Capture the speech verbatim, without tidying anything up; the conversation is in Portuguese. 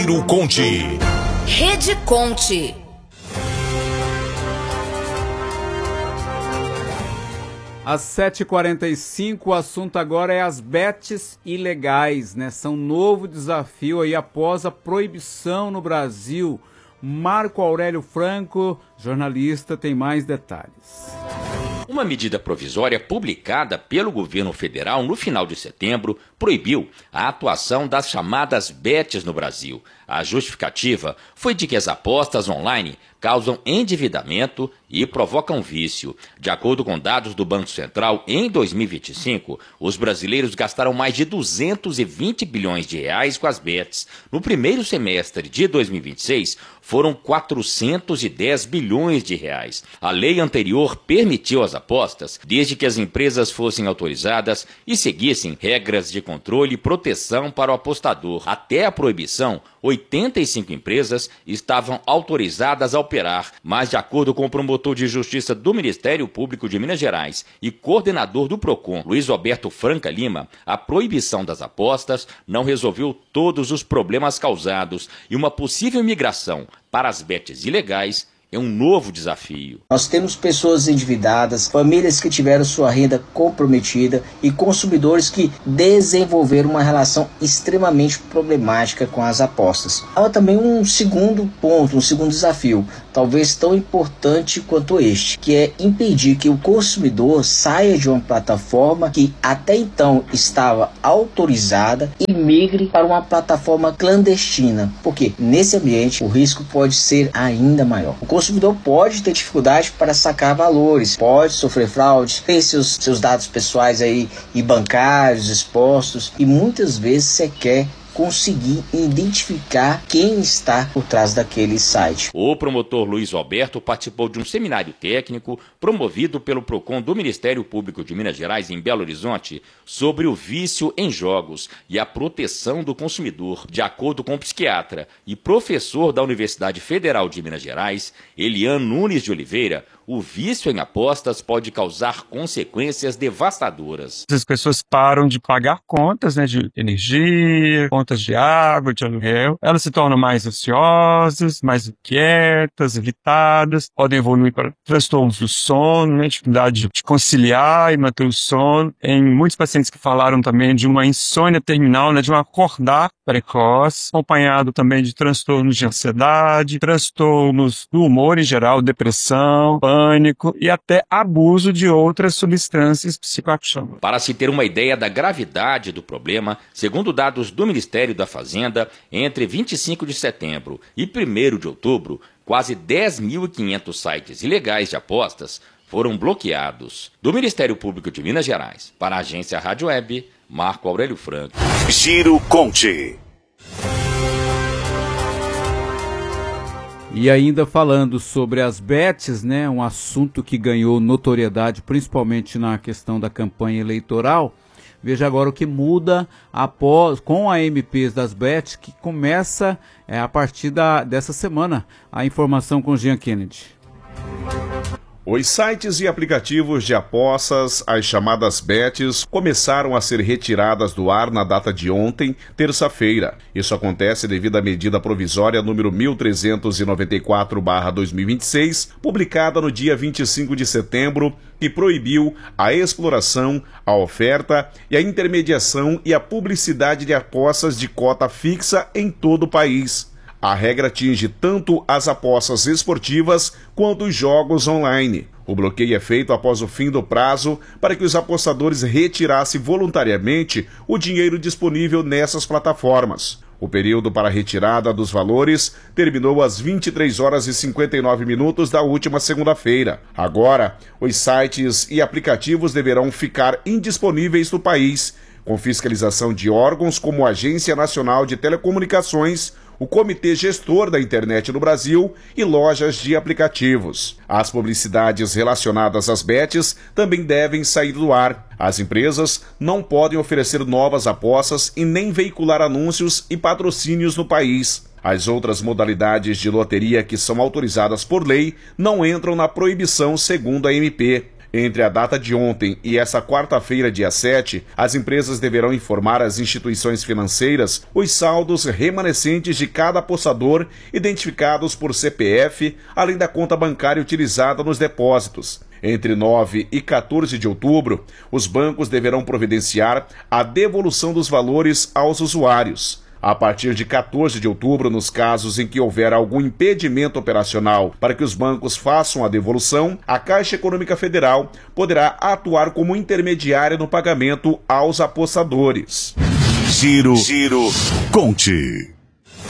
Giro Conte. Rede Conte. Às sete e quarenta e cinco, o assunto agora é as bets ilegais, né? São um novo desafio aí após a proibição no Brasil. Marco Aurélio Franco, jornalista, tem mais detalhes. Uma medida provisória publicada pelo governo federal no final de setembro proibiu a atuação das chamadas bets no Brasil. A justificativa foi de que as apostas online causam endividamento e provocam vício. De acordo com dados do Banco Central, em dois mil e vinte e cinco, os brasileiros gastaram mais de duzentos e vinte bilhões de reais com as bets. No primeiro semestre de dois mil e vinte e seis, foram quatrocentos e dez bilhões de reais. A lei anterior permitiu as apostas, desde que as empresas fossem autorizadas e seguissem regras de controle e proteção para o apostador. Até a proibição, oitenta e cinco empresas estavam autorizadas a operar, mas de acordo com o promotor de justiça do Ministério Público de Minas Gerais e coordenador do Procon, Luiz Roberto Franca Lima, a proibição das apostas não resolveu todos os problemas causados e uma possível migração para as bets ilegais é um novo desafio. Nós temos pessoas endividadas, famílias que tiveram sua renda comprometida e consumidores que desenvolveram uma relação extremamente problemática com as apostas. Há também um segundo ponto, um segundo desafio, talvez tão importante quanto este, que é impedir que o consumidor saia de uma plataforma que até então estava autorizada e migre para uma plataforma clandestina, porque nesse ambiente o risco pode ser ainda maior. O consumidor pode ter dificuldade para sacar valores, pode sofrer fraude, ter seus, seus dados pessoais aí e bancários expostos e muitas vezes sequer conseguir identificar quem está por trás daquele site. O promotor Luiz Roberto participou de um seminário técnico promovido pelo Procon do Ministério Público de Minas Gerais em Belo Horizonte sobre o vício em jogos e a proteção do consumidor. De acordo com o psiquiatra e professor da Universidade Federal de Minas Gerais, Elian Nunes de Oliveira, o vício em apostas pode causar consequências devastadoras. As pessoas param de pagar contas, né, de energia, contas de água, de aluguel. Elas se tornam mais ansiosas, mais inquietas, irritadas, podem evoluir para transtornos do sono, né, dificuldade de conciliar e manter o sono. Em muitos pacientes que falaram também de uma insônia terminal, né, de um acordar precoce, acompanhado também de transtornos de ansiedade, transtornos do humor em geral, depressão, pânico e até abuso de outras substâncias psicoativas. Para se ter uma ideia da gravidade do problema, segundo dados do Ministério da Fazenda, entre vinte e cinco de setembro e primeiro de outubro, quase dez mil e quinhentos sites ilegais de apostas foram bloqueados. Do Ministério Público de Minas Gerais, para a agência Rádio Web, Marco Aurélio Franco. Giro Conte. E ainda falando sobre as bets, né, um assunto que ganhou notoriedade principalmente na questão da campanha eleitoral. Veja agora o que muda após, com a M Ps das bets, que começa é, a partir da, dessa semana. A informação com Jean Kennedy. Os sites e aplicativos de apostas, as chamadas bets, começaram a ser retiradas do ar na data de ontem, terça-feira. Isso acontece devido à medida provisória número mil trezentos e noventa e quatro barra dois mil e vinte e seis, publicada no dia vinte e cinco de setembro, que proibiu a exploração, a oferta e a intermediação e a publicidade de apostas de cota fixa em todo o país. A regra atinge tanto as apostas esportivas quanto os jogos online. O bloqueio é feito após o fim do prazo para que os apostadores retirassem voluntariamente o dinheiro disponível nessas plataformas. O período para a retirada dos valores terminou às vinte e três horas e cinquenta e nove minutos da última segunda-feira. Agora, os sites e aplicativos deverão ficar indisponíveis no país, com fiscalização de órgãos como a Agência Nacional de Telecomunicações, o Comitê Gestor da Internet no Brasil e lojas de aplicativos. As publicidades relacionadas às bets também devem sair do ar. As empresas não podem oferecer novas apostas e nem veicular anúncios e patrocínios no país. As outras modalidades de loteria que são autorizadas por lei não entram na proibição segundo a M P. Entre a data de ontem e essa quarta-feira, dia sete, as empresas deverão informar às instituições financeiras os saldos remanescentes de cada apossador, identificados por C P F, além da conta bancária utilizada nos depósitos. Entre nove e quatorze de outubro, os bancos deverão providenciar a devolução dos valores aos usuários. A partir de quatorze de outubro, nos casos em que houver algum impedimento operacional para que os bancos façam a devolução, a Caixa Econômica Federal poderá atuar como intermediária no pagamento aos apostadores. Giro, Giro, Conte.